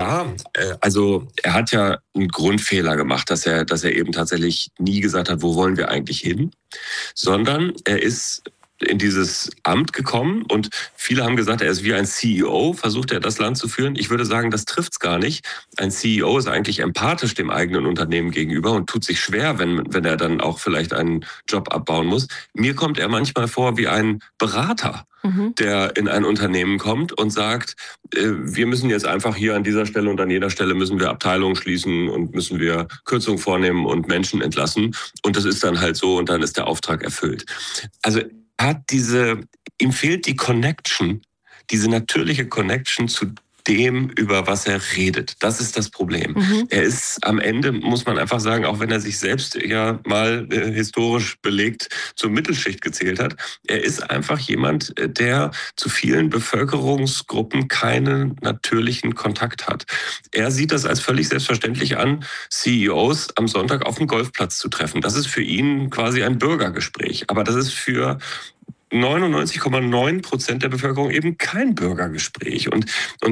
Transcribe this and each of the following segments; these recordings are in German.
Ja, also er hat ja einen Grundfehler gemacht, dass er eben tatsächlich nie gesagt hat, wo wollen wir eigentlich hin, sondern er ist in dieses Amt gekommen und viele haben gesagt, er ist wie ein CEO, versucht er das Land zu führen. Ich würde sagen, das trifft's gar nicht. Ein CEO ist eigentlich empathisch dem eigenen Unternehmen gegenüber und tut sich schwer, wenn er dann auch vielleicht einen Job abbauen muss. Mir kommt er manchmal vor wie ein Berater, der in ein Unternehmen kommt und sagt, wir müssen jetzt einfach hier an dieser Stelle und an jeder Stelle müssen wir Abteilungen schließen und müssen wir Kürzungen vornehmen und Menschen entlassen. Und das ist dann halt so und dann ist der Auftrag erfüllt. Also ihm fehlt die Connection, diese natürliche Connection zu dem, über was er redet. Das ist das Problem. Er ist am Ende, muss man einfach sagen, auch wenn er sich selbst ja mal historisch belegt zur Mittelschicht gezählt hat, er ist einfach jemand, der zu vielen Bevölkerungsgruppen keinen natürlichen Kontakt hat. Er sieht das als völlig selbstverständlich an, CEOs am Sonntag auf dem Golfplatz zu treffen. Das ist für ihn quasi ein Bürgergespräch. Aber das ist für 99,9% der Bevölkerung eben kein Bürgergespräch. Und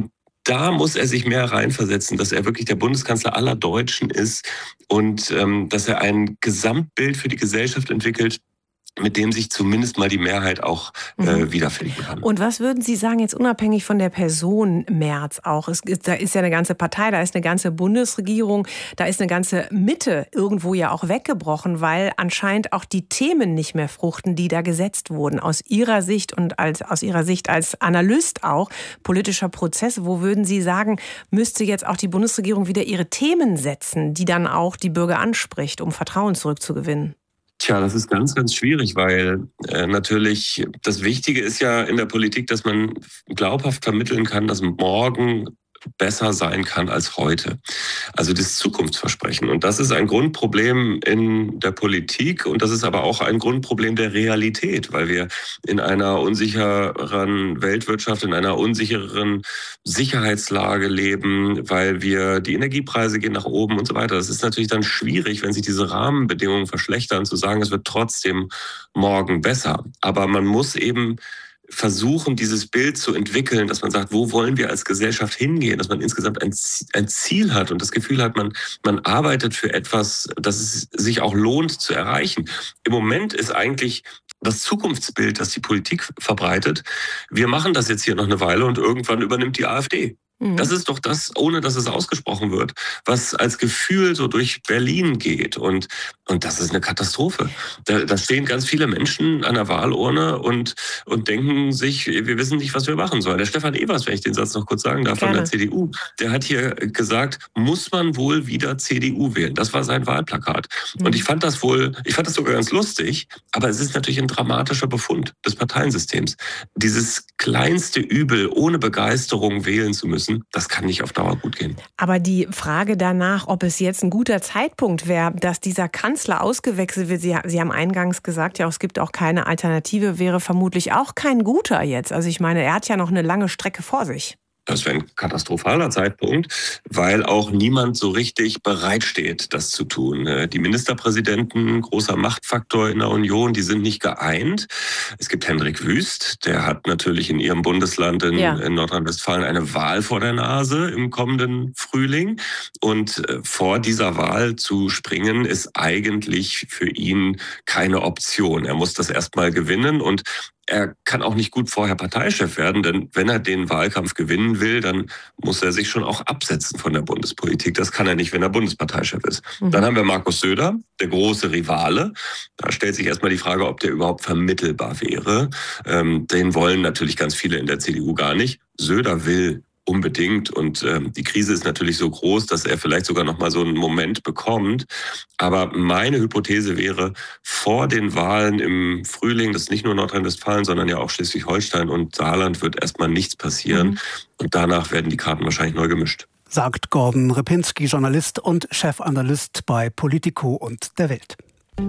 da muss er sich mehr reinversetzen, dass er wirklich der Bundeskanzler aller Deutschen ist und dass er ein Gesamtbild für die Gesellschaft entwickelt, mit dem sich zumindest mal die Mehrheit auch wiederfinden kann. Und was würden Sie sagen, jetzt unabhängig von der Person Merz auch? Da ist ja eine ganze Partei, da ist eine ganze Bundesregierung, da ist eine ganze Mitte irgendwo ja auch weggebrochen, weil anscheinend auch die Themen nicht mehr fruchten, die da gesetzt wurden. Aus Ihrer Sicht und aus Ihrer Sicht als Analyst auch, politischer Prozess, wo würden Sie sagen, müsste jetzt auch die Bundesregierung wieder ihre Themen setzen, die dann auch die Bürger anspricht, um Vertrauen zurückzugewinnen? Tja, das ist ganz, ganz schwierig, weil natürlich das Wichtige ist ja in der Politik, dass man glaubhaft vermitteln kann, dass morgen besser sein kann als heute. Also das Zukunftsversprechen. Und das ist ein Grundproblem in der Politik und das ist aber auch ein Grundproblem der Realität, weil wir in einer unsicheren Weltwirtschaft, in einer unsicheren Sicherheitslage leben, weil die Energiepreise gehen nach oben und so weiter. Das ist natürlich dann schwierig, wenn sich diese Rahmenbedingungen verschlechtern, zu sagen, es wird trotzdem morgen besser. Aber man muss eben versuchen, dieses Bild zu entwickeln, dass man sagt, wo wollen wir als Gesellschaft hingehen, dass man insgesamt ein Ziel hat und das Gefühl hat, man arbeitet für etwas, das es sich auch lohnt zu erreichen. Im Moment ist eigentlich das Zukunftsbild, das die Politik verbreitet, wir machen das jetzt hier noch eine Weile und irgendwann übernimmt die AfD. Das ist doch das, ohne dass es ausgesprochen wird, was als Gefühl so durch Berlin geht. Und das ist eine Katastrophe. Da stehen ganz viele Menschen an der Wahlurne und denken sich, wir wissen nicht, was wir machen sollen. Der Stefan Evers, wenn ich den Satz noch kurz sagen darf, von der CDU, der hat hier gesagt, muss man wohl wieder CDU wählen? Das war sein Wahlplakat. Und ich fand das sogar ganz lustig, aber es ist natürlich ein dramatischer Befund des Parteiensystems. Dieses kleinste Übel ohne Begeisterung wählen zu müssen, das kann nicht auf Dauer gut gehen. Aber die Frage danach, ob es jetzt ein guter Zeitpunkt wäre, dass dieser Kanzler ausgewechselt wird, Sie haben eingangs gesagt, ja, es gibt auch keine Alternative, wäre vermutlich auch kein guter jetzt. Also ich meine, er hat ja noch eine lange Strecke vor sich. Das wäre ein katastrophaler Zeitpunkt, weil auch niemand so richtig bereitsteht, das zu tun. Die Ministerpräsidenten, großer Machtfaktor in der Union, die sind nicht geeint. Es gibt Hendrik Wüst, der hat natürlich in ihrem Bundesland in Nordrhein-Westfalen eine Wahl vor der Nase im kommenden Frühling. Und vor dieser Wahl zu springen, ist eigentlich für ihn keine Option. Er muss das erstmal gewinnen und er kann auch nicht gut vorher Parteichef werden, denn wenn er den Wahlkampf gewinnen will, dann muss er sich schon auch absetzen von der Bundespolitik. Das kann er nicht, wenn er Bundesparteichef ist. Dann haben wir Markus Söder, der große Rivale. Da stellt sich erstmal die Frage, ob der überhaupt vermittelbar wäre. Den wollen natürlich ganz viele in der CDU gar nicht. Söder will unbedingt. Und die Krise ist natürlich so groß, dass er vielleicht sogar noch mal so einen Moment bekommt. Aber meine Hypothese wäre, vor den Wahlen im Frühling, das ist nicht nur Nordrhein-Westfalen, sondern ja auch Schleswig-Holstein und Saarland, wird erstmal nichts passieren. Und danach werden die Karten wahrscheinlich neu gemischt. Sagt Gordon Ripinski, Journalist und Chefanalyst bei Politico und der Welt.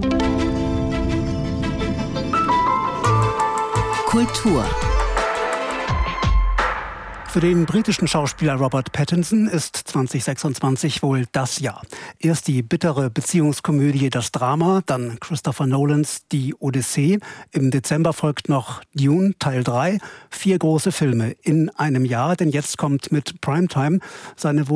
Kultur. Für den britischen Schauspieler Robert Pattinson ist 2026 wohl das Jahr. Erst die bittere Beziehungskomödie Das Drama, dann Christopher Nolans Die Odyssee. Im Dezember folgt noch Dune Teil 3. 4 große Filme in einem Jahr, denn jetzt kommt mit Primetime seine wohl